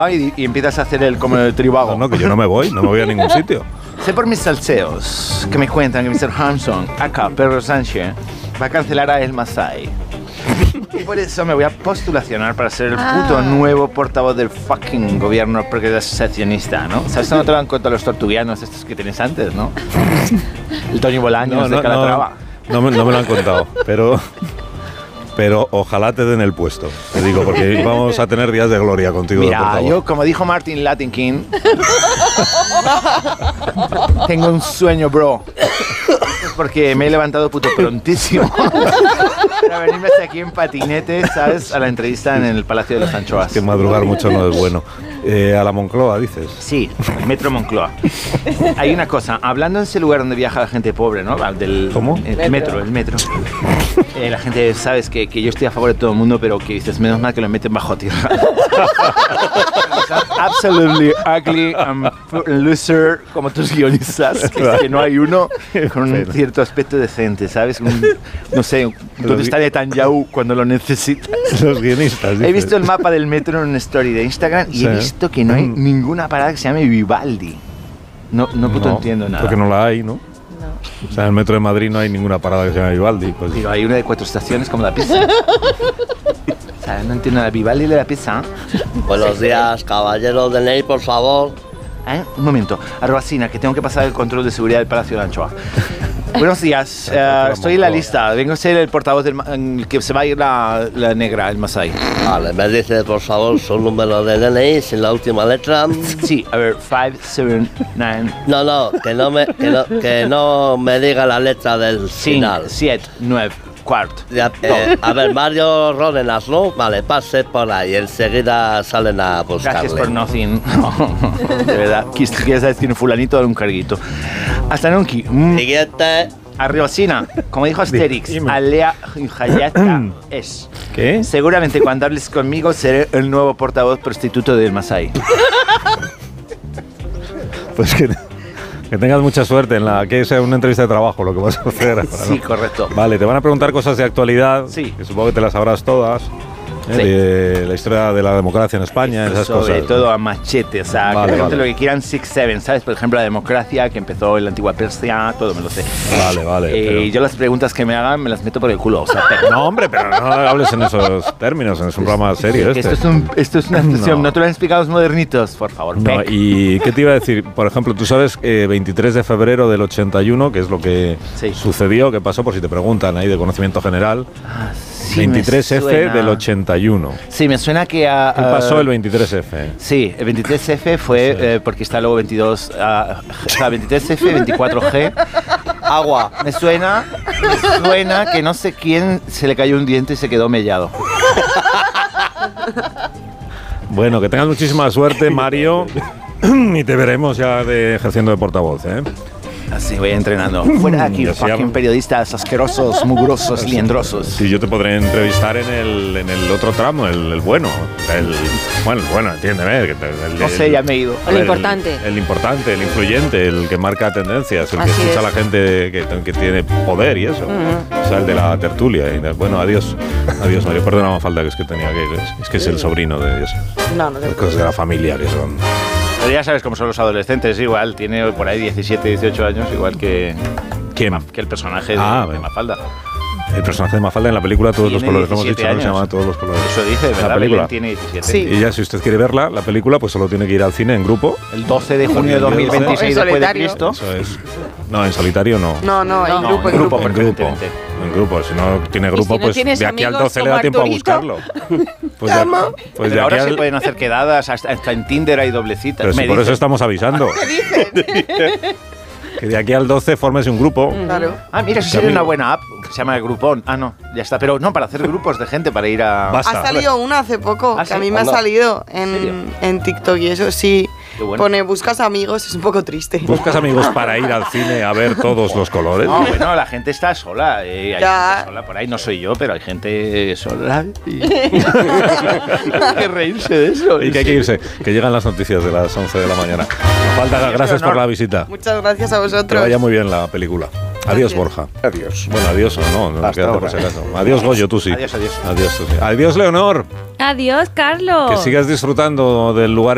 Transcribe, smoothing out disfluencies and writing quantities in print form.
y empiezas a hacer como el tribago. No, que yo no me voy a ningún sitio. Sé por mis salseos que me cuentan que Mr. Hampson, acá Pedro Sánchez, va a cancelar a El Masai. Y por eso me voy a postulacionar para ser el puto nuevo portavoz del fucking gobierno progresionista, ¿no? ¿Sabes? No te lo han contado los tortuguianos estos que tienes antes, ¿no? El Toño Bolaños de Calatrava. No me lo han contado, pero ojalá te den el puesto, te digo, porque vamos a tener días de gloria contigo. Mira, yo, como dijo Martin Latin King, tengo un sueño, bro. Porque me he levantado puto prontísimo para venirme hasta aquí en patinete, ¿sabes? A la entrevista en el Palacio de los Anchoas. Es que madrugar mucho no es bueno. A la Moncloa, dices. Sí, el metro Moncloa. Hay una cosa, hablando en ese lugar donde viaja la gente pobre, ¿no? ¿Cómo? El metro. La gente, sabes que yo estoy a favor de todo el mundo, pero que dices, menos mal que lo meten bajo tierra. Absolutely ugly and loser, como tus guionistas, que no hay uno con un cierto aspecto decente, ¿sabes? No sé, ¿dónde está Netanyahu cuando lo necesitas? Los guionistas. He visto el mapa del metro en una story de Instagram y he visto que no hay ninguna parada que se llame Vivaldi. No entiendo nada. Porque no la hay, ¿no? O sea, en el metro de Madrid no hay ninguna parada que se llame Vivaldi. Pues. Pero hay una de 4 estaciones como la pizza. O sea, no entiendo la Vivaldi de la pizza. Buenos días, caballero de ley, por favor. Un momento, Arbacina, que tengo que pasar el control de seguridad del Palacio de Anchoa. Buenos días, estoy en la lista. Vengo a ser el portavoz del que se va a ir la negra, el Masai. Vale, me dice, por favor, su número de DNI sin la última letra. Sí, a ver, 579. No, que no me diga la letra del final. 7, 9, cuarto. A ver, Mario Ródenas, ¿no? Vale, pase por ahí, enseguida salen a buscarle. Gracias por nothing. De verdad, quieres decir un fulanito de un carguito. Hasta nunca. Siguiente. Arribacina, como dijo Asterix, Alea Hayata es. ¿Qué? Seguramente cuando hables conmigo seré el nuevo portavoz prostituto del Masai. Pues que tengas mucha suerte en que sea una entrevista de trabajo lo que vas a hacer. Sí, correcto. Vale, te van a preguntar cosas de actualidad, que supongo que te las sabrás todas. De la historia de la democracia en España, esas cosas. Sobre todo a machete, o sea, vale, lo que quieran 6-7, ¿sabes? Por ejemplo, la democracia que empezó en la antigua Persia, todo me lo sé. Vale. Y yo las preguntas que me hagan me las meto por el culo, o sea, No, hombre, pero no hables en esos términos, es un programa serio Esto es una expresión, no te lo han explicado los modernitos, por favor. No, ¿y qué te iba a decir? Por ejemplo, tú sabes que 23 de febrero del 81, que es lo que sucedió, que pasó, por si te preguntan ahí de conocimiento general. Sí, 23F del 81. Sí, me suena que ¿Qué pasó el 23F? Sí, el 23F fue porque está luego 22... o sea, 23F, 24G... Agua. Me suena que no sé quién se le cayó un diente y se quedó mellado. Bueno, que tengas muchísima suerte, Mario, y te veremos ya ejerciendo de portavoz, ¿eh? Así voy entrenando. Fuera aquí, fucking periodistas asquerosos, mugrosos, liendrosos. Sí, yo te podré entrevistar en el otro tramo, el bueno. El bueno, entiéndeme. No sé, ya me he ido. El importante. El importante, el influyente, el que marca tendencias, el que escucha a la gente que tiene poder y eso. O sea, el de la tertulia. Bueno, adiós, Mario. Perdona, me falta, que es que tenía que es el sobrino de eso. No cosas de la familia que son. Pero ya sabes cómo son los adolescentes, igual, tiene por ahí 17, 18 años, igual que... ¿Quién? Que el personaje de Mafalda. El personaje de Mafalda en la película Todos los colores, lo hemos dicho, ¿no? Se llama Todos los colores. Eso dice, ¿verdad? La película tiene 17. Sí. Y ya, si usted quiere verla, la película, pues solo tiene que ir al cine en grupo. El 12 de junio de 2026 después de Cristo. Eso es. No, en solitario no. No, en grupo. En grupo, si no tiene grupo, si no pues de aquí al 12 le da tiempo a buscarlo. Pues pero ahora se pueden hacer quedadas, hasta en Tinder hay doblecitas. Pero si por eso estamos avisando. ¿Qué dices? Que de aquí al 12 formes un grupo. Claro. Mira, eso sería una buena app que se llama Groupon. No, ya está. Pero no, para hacer grupos de gente, para ir a... Basta. Ha salido una hace poco, que a mí me ha salido en TikTok y eso sí. Bueno. Pone, buscas amigos, es un poco triste. ¿Buscas amigos para ir al cine a ver Todos los colores? No, bueno, la gente está sola. Hay gente sola por ahí, no soy yo, pero hay gente sola. Y... hay que reírse de eso. Y que hay que irse, que llegan las noticias de las 11 de la mañana. Falta, gracias por la visita. Muchas gracias a vosotros. Que vaya muy bien la película. Adiós, Borja. Adiós. Bueno, adiós o no, quédate por si acaso. Adiós, Goyo, tú sí. Adiós. Adiós, tú sí. Adiós, Leonor. Adiós, Carlos. Que sigas disfrutando del lugar